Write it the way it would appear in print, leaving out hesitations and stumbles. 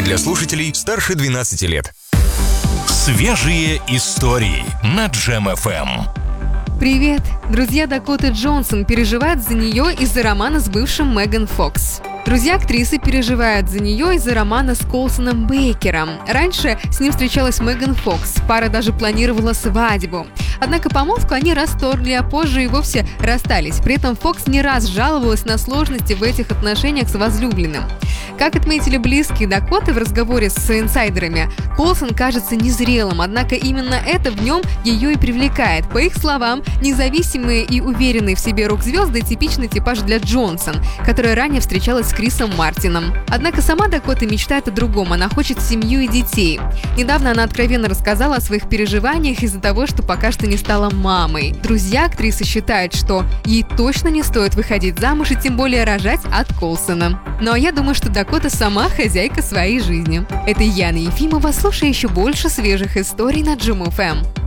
для слушателей старше 12 лет. Свежие истории на Джем FM. Привет! Друзья Дакоты Джонсон переживают за нее из-за романа с бывшим Меган Фокс. Друзья актрисы переживают за нее из-за романа с Колсоном Бейкером. Раньше с ним встречалась Меган Фокс, пара даже планировала свадьбу. Однако помолвку они расторгли, а позже и вовсе расстались. При этом Фокс не раз жаловалась на сложности в этих отношениях с возлюбленным. Как отметили близкие Дакоты в разговоре с инсайдерами, Колсон кажется незрелым, однако именно это в нем ее и привлекает. По их словам, независимые и уверенные в себе рок-звезды – типичный типаж для Джонсон, которая ранее встречалась с Крисом Мартином. Однако сама Дакота мечтает о другом, она хочет семью и детей. Недавно она откровенно рассказала о своих переживаниях из-за того, что пока что не стала мамой. Друзья актрисы считают, что ей точно не стоит выходить замуж и тем более рожать от Колсона. Ну а я думаю, что Дакота сама хозяйка своей жизни. Это Яна Ефимова, слушай еще больше свежих историй на Джем FM.